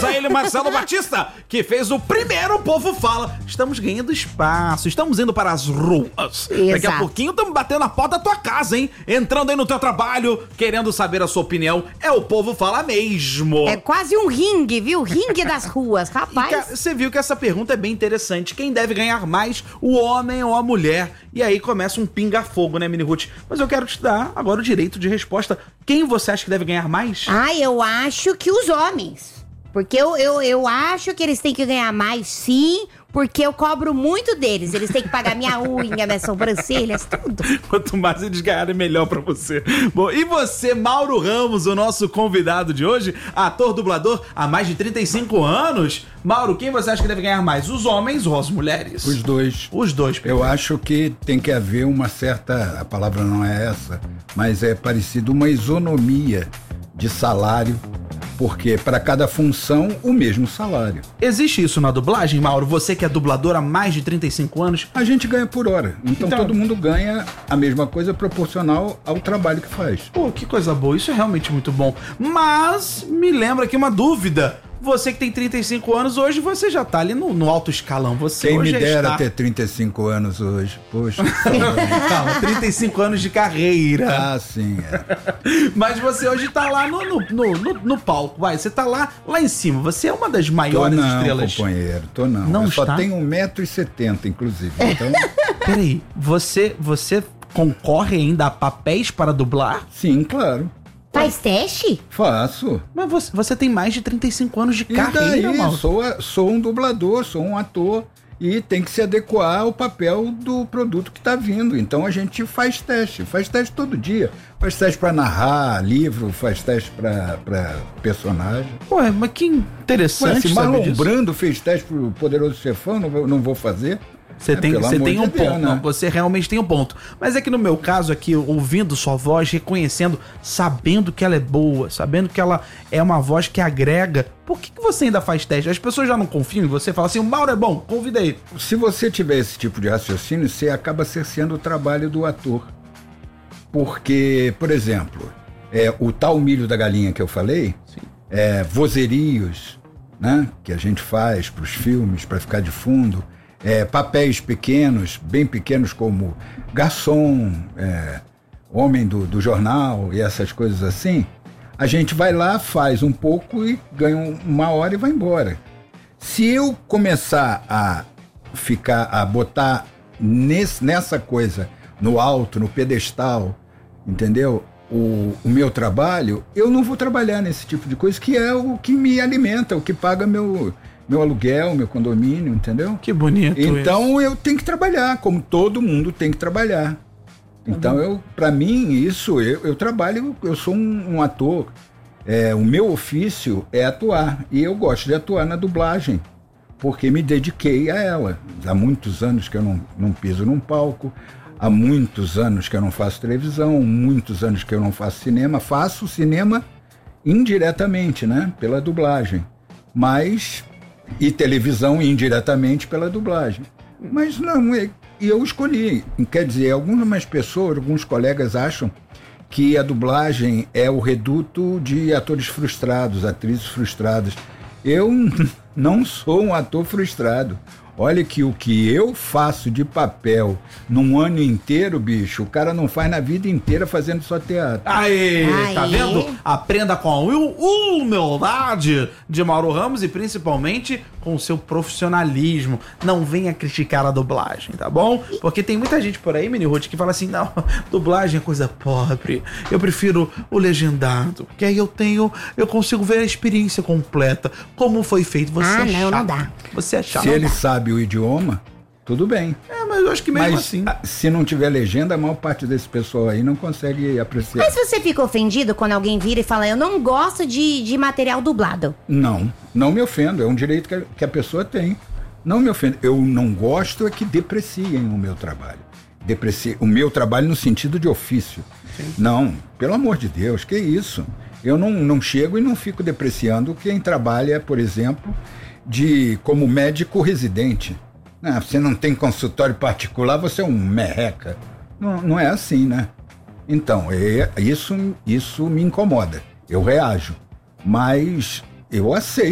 Palmas a ele, Marcelo Batista, que fez o primeiro Povo Fala. Estamos ganhando espaço, estamos indo para as ruas. Exato. Daqui a pouquinho estamos batendo na porta da tua casa, hein? Entrando aí no teu trabalho, querendo saber a sua opinião. É o Povo Fala mesmo. É quase um ringue, viu? Ringue das ruas, rapaz. Cara, você viu que essa pergunta é bem interessante. Quem deve ganhar mais, o homem ou a mulher? E aí começa um pinga-fogo, né, Mini Ruth? Mas eu quero te dar agora o direito de resposta. Quem você acha que deve ganhar mais? Eu acho que os homens. Porque eu acho que eles têm que ganhar mais, sim, porque eu cobro muito deles. Eles têm que pagar minha unha, minhas sobrancelhas, tudo. Quanto mais eles ganharem, melhor pra você. Bom, e você, Mauro Ramos, o nosso convidado de hoje, ator, dublador há mais de 35 anos. Mauro, quem você acha que deve ganhar mais, os homens ou as mulheres? Os dois. Os dois. Eu acho que tem que haver uma certa, a palavra não é essa, mas é parecido, uma isonomia de salário, porque para cada função o mesmo salário. Existe isso na dublagem, Mauro? Você que é dublador há mais de 35 anos? A gente ganha por hora, então todo mundo ganha a mesma coisa proporcional ao trabalho que faz. Pô, que coisa boa, isso é realmente muito bom. Mas me lembra aqui uma dúvida. Você que tem 35 anos, hoje você já tá ali no alto escalão. Você Quem hoje me dera está... ter 35 anos hoje. Poxa. Calma, 35 anos de carreira. Ah, sim, é. Mas você hoje tá lá no palco, vai. Você tá lá em cima. Você é uma das maiores estrelas. Companheiro, tô não. Não Eu está? só tenho 1,70 m, inclusive. Então, Peraí, você concorre ainda a papéis para dublar? sim, claro. Faz teste? Faço. Mas você tem mais de 35 anos de E carreira, daí, Mauro. sou um dublador, sou um ator e tem que se adequar ao papel do produto que está vindo. Então a gente faz teste todo dia. Faz teste para narrar livro, faz teste para personagem. Ué, mas que interessante Se saber Marlon disso. Brando fez teste pro Poderoso Chefão, não vou fazer. Você tem pelo um amor de ponto, Deus, né? não, você realmente tem um ponto. Mas é que no meu caso aqui, ouvindo sua voz, reconhecendo, sabendo que ela é boa, sabendo que ela é uma voz que agrega, por que você ainda faz teste? As pessoas já não confiam em você? Falam assim, o Mauro é bom, convida aí. Se você tiver esse tipo de raciocínio, você acaba cerceando o trabalho do ator. Porque, por exemplo, o tal milho da galinha que eu falei, vozerios, né, que a gente faz para os filmes, para ficar de fundo, papéis pequenos, bem pequenos, como garçom, homem do jornal e essas coisas assim, a gente vai lá, faz um pouco e ganha uma hora e vai embora. Se eu começar a botar nessa coisa no alto, no pedestal, entendeu? O meu trabalho, eu não vou trabalhar nesse tipo de coisa, que é o que me alimenta, o que paga meu aluguel, meu condomínio, entendeu? Que bonito. Então eu tenho que trabalhar, como todo mundo tem que trabalhar. Então para mim, isso, eu trabalho, eu sou um ator. O meu ofício é atuar, e eu gosto de atuar na dublagem, porque me dediquei a ela. Há muitos anos que eu não piso num palco, há muitos anos que eu não faço televisão, muitos anos que eu não faço cinema. Faço cinema indiretamente, né, pela dublagem, e televisão indiretamente pela dublagem. Mas não, e eu escolhi. Quer dizer, algumas pessoas, alguns colegas acham que a dublagem é o reduto de atores frustrados, atrizes frustradas. Eu não sou um ator frustrado. Olha que o que eu faço de papel num ano inteiro, bicho, o cara não faz na vida inteira fazendo só teatro. Aê, tá vendo? Aprenda com a humildade de Mauro Ramos e principalmente com o seu profissionalismo. Não venha criticar a dublagem, tá bom? Porque tem muita gente por aí, Mini Ruth, que fala assim, não, dublagem é coisa pobre, eu prefiro o legendado, porque aí eu consigo ver a experiência completa, como foi feito. Você é chato. Não dá. Você é chato. Se ele sabe o idioma, tudo bem. Mas eu acho que mesmo assim... se não tiver legenda, a maior parte desse pessoal aí não consegue apreciar. Mas você fica ofendido quando alguém vira e fala, eu não gosto de material dublado? Não me ofendo, é um direito que a pessoa tem. Não me ofendo. Eu não gosto é que depreciem o meu trabalho. O meu trabalho no sentido de ofício. Sim. Não, pelo amor de Deus, que isso? Eu não chego e não fico depreciando quem trabalha, por exemplo, como médico residente. Você não tem consultório particular, você é um merreca. Não é assim, né? Então, isso me incomoda. Eu reajo. Mas eu aceito.